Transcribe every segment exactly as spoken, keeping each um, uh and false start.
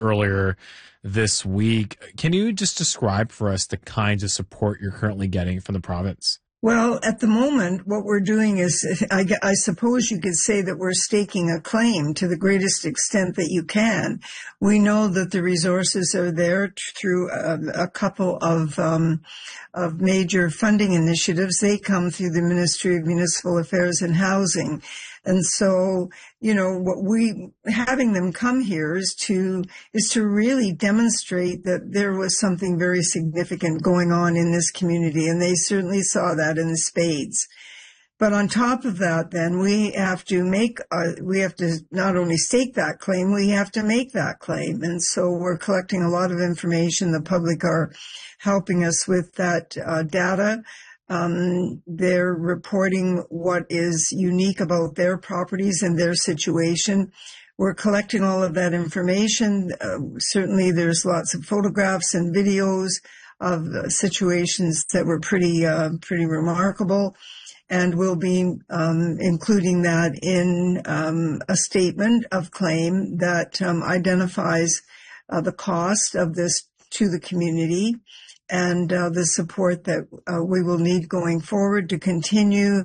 earlier this week. Can you just describe for us the kinds of support you're currently getting from the province? Well, at the moment, what we're doing is, I, I suppose you could say that we're staking a claim to the greatest extent that you can. We know that the resources are there through a, a couple of, um, of major funding initiatives. They come through the Ministry of Municipal Affairs and Housing. And so, you know, what we, having them come here is to, is to really demonstrate that there was something very significant going on in this community. And they certainly saw that in the spades. But on top of that, then we have to make, uh, we have to not only stake that claim, we have to make that claim. And so we're collecting a lot of information. The public are helping us with that uh, data. Um, they're reporting what is unique about their properties and their situation. We're collecting all of that information. Uh, certainly there's lots of photographs and videos of uh, situations that were pretty, uh, pretty remarkable. And we'll be um, including that in um, a statement of claim that um, identifies uh, the cost of this to the community and uh, the support that uh, we will need going forward to continue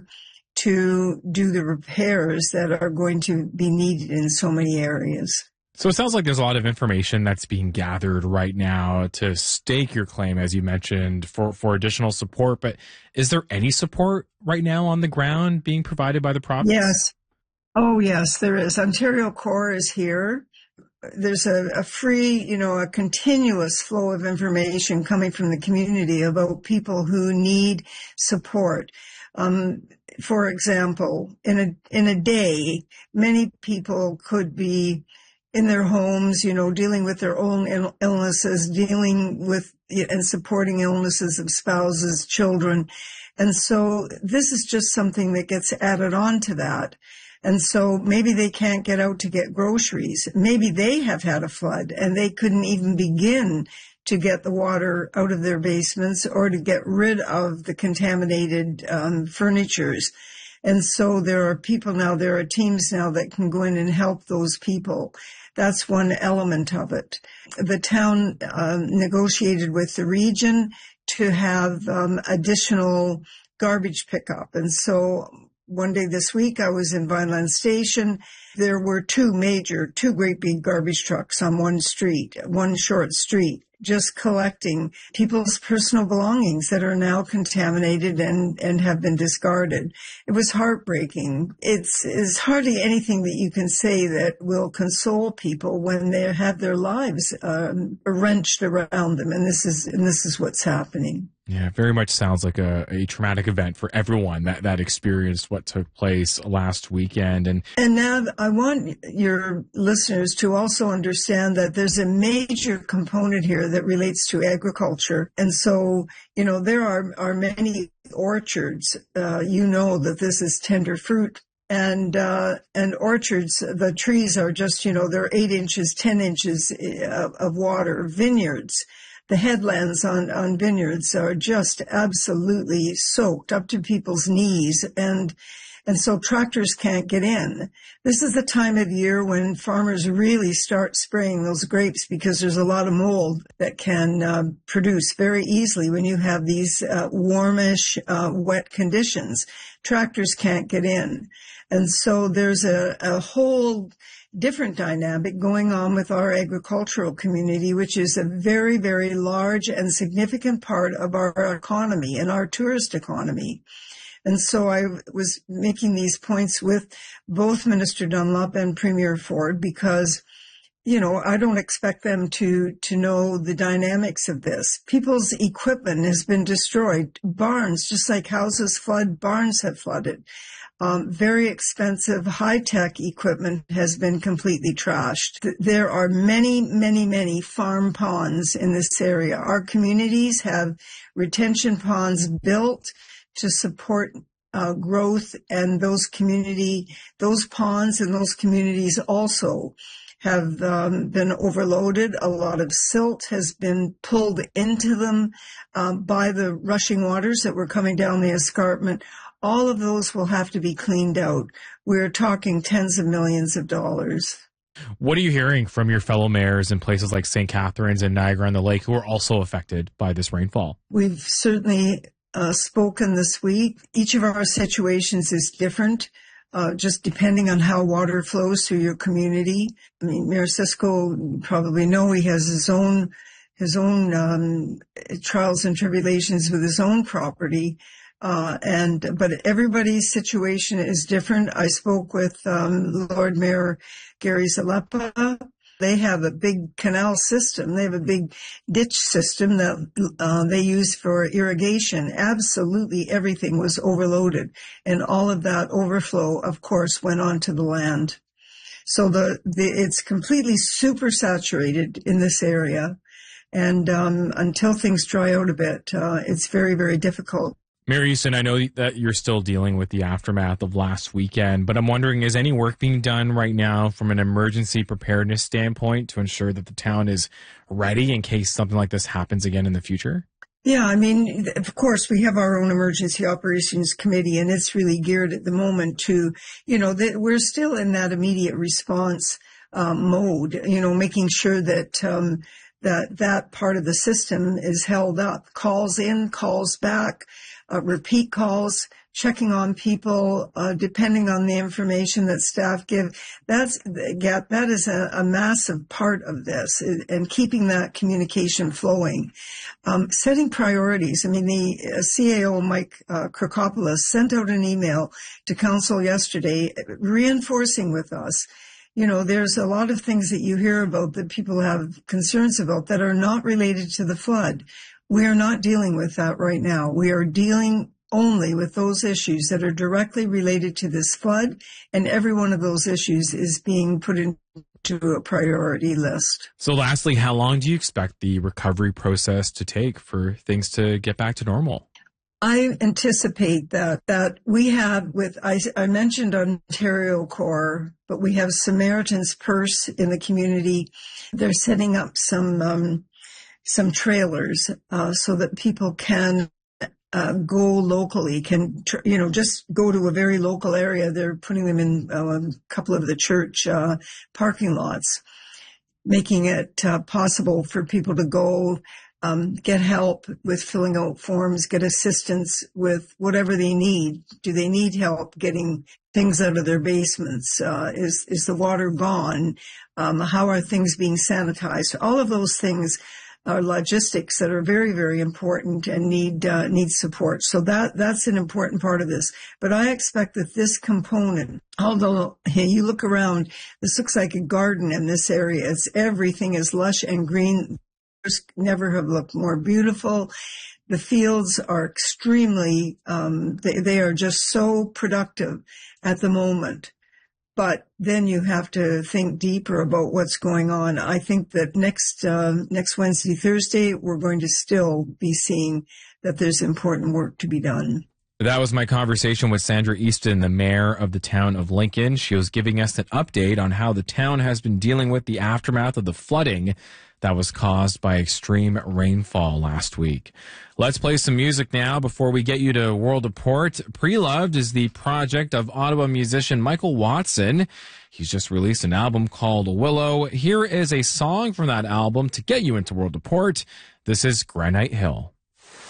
to do the repairs that are going to be needed in so many areas. So it sounds like there's a lot of information that's being gathered right now to stake your claim, as you mentioned, for, for additional support. But is there any support right now on the ground being provided by the province? Yes. Oh, yes, there is. Ontario Corps is here. There's a, a free, you know, a continuous flow of information coming from the community about people who need support. Um, for example, in a, in a day, many people could be in their homes, you know, dealing with their own Ill- illnesses, dealing with and supporting illnesses of spouses, children. And so this is just something that gets added on to that. And so maybe they can't get out to get groceries. Maybe they have had a flood and they couldn't even begin to get the water out of their basements or to get rid of the contaminated um, furnitures. And so there are people now, there are teams now that can go in and help those people. That's one element of it. The town um, negotiated with the region to have um, additional garbage pickup. And so one day this week, I was in Vineland Station. There were two major, two great big garbage trucks on one street, one short street, just collecting people's personal belongings that are now contaminated and, and have been discarded. It was heartbreaking. It's, it's hardly anything that you can say that will console people when they have their lives um, wrenched around them. And this is, and this is what's happening. Yeah, very much sounds like a, a traumatic event for everyone that, that experienced what took place last weekend. And and now I want your listeners to also understand that there's a major component here that relates to agriculture. And so, you know, there are, are many orchards. Uh, you know that this is tender fruit. And, uh, and orchards, the trees are just, you know, they're eight inches, ten inches of, of water. Vineyards. The headlands on, on vineyards are just absolutely soaked up to people's knees, and and so tractors can't get in. This is the time of year when farmers really start spraying those grapes because there's a lot of mold that can uh, produce very easily when you have these uh, warmish, uh, wet conditions. Tractors can't get in. And so there's a, a whole different dynamic going on with our agricultural community, which is a very, very large and significant part of our economy and our tourist economy. And so I was making these points with both Minister Dunlop and Premier Ford because, you know, I don't expect them to, to know the dynamics of this. People's equipment has been destroyed. Barns, just like houses flood, barns have flooded. Um, very expensive high-tech equipment has been completely trashed. There are many, many, many farm ponds in this area. Our communities have retention ponds built to support uh, growth, and those community, those ponds and those communities also have um, been overloaded. A lot of silt has been pulled into them um, by the rushing waters that were coming down the escarpment. All of those will have to be cleaned out. We're talking tens of millions of dollars. What are you hearing from your fellow mayors in places like Saint Catharines and Niagara-on-the-Lake who are also affected by this rainfall? We've certainly uh, spoken this week. Each of our situations is different, uh, just depending on how water flows through your community. I mean, Mayor Cisco, you probably know, he has his own his own um, trials and tribulations with his own property. Uh, and, but everybody's situation is different. I spoke with, um, Lord Mayor Gary Zalepa. They have a big canal system. They have a big ditch system that, uh, they use for irrigation. Absolutely everything was overloaded. And all of that overflow, of course, went onto the land. So the, the, it's completely super saturated in this area. And, um, until things dry out a bit, uh, it's very, very difficult. Mayor Houston, I know that you're still dealing with the aftermath of last weekend, but I'm wondering, is any work being done right now from an emergency preparedness standpoint to ensure that the town is ready in case something like this happens again in the future? Yeah, I mean, of course, we have our own emergency operations committee, and it's really geared at the moment to, you know, that we're still in that immediate response um, mode, you know, making sure that um, that that part of the system is held up. Calls in, calls back. Uh, repeat calls, checking on people, uh, depending on the information that staff give. That's, that is a, a massive part of this, and keeping that communication flowing. Um, setting priorities. I mean, the uh, C A O, Mike uh, Krikopoulos, sent out an email to council yesterday reinforcing with us, you know, there's a lot of things that you hear about that people have concerns about that are not related to the flood. We are not dealing with that right now. We are dealing only with those issues that are directly related to this flood, and every one of those issues is being put into a priority list. So lastly, how long do you expect the recovery process to take for things to get back to normal? I anticipate that, that we have with, I, I mentioned Ontario Corps, but we have Samaritan's Purse in the community. They're setting up some, um, some trailers, uh, so that people can, uh, go locally, can, tr- you know, just go to a very local area. They're putting them in uh, a couple of the church, uh, parking lots, making it, uh, possible for people to go, um, get help with filling out forms, get assistance with whatever they need. Do they need help getting things out of their basements? Uh, is, is the water gone? Um, how are things being sanitized? All of those things are logistics that are very, very important and need uh, need support. So that that's an important part of this. But I expect that this component, although hey, you look around, this looks like a garden in this area. It's everything is lush and green. Never have looked more beautiful. The fields are extremely, um, they, they are just so productive at the moment. But then you have to think deeper about what's going on. I think that next uh, next Wednesday, Thursday, we're going to still be seeing that there's important work to be done. That was my conversation with Sandra Easton, the mayor of the town of Lincoln. She was giving us an update on how the town has been dealing with the aftermath of the flooding that was caused by extreme rainfall last week. Let's play some music now before we get you to World of Port. Pre-Loved is the project of Ottawa musician Michael Watson. He's just released an album called Willow. Here is a song from that album to get you into World of Port. This is Granite Hill.